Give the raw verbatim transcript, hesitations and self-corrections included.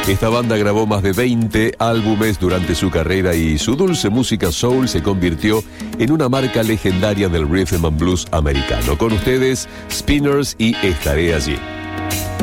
Esta banda grabó más de veinte álbumes durante su carrera y su dulce música soul se convirtió en una marca legendaria del rhythm and blues americano. Con ustedes, Spinners y Estaré Allí.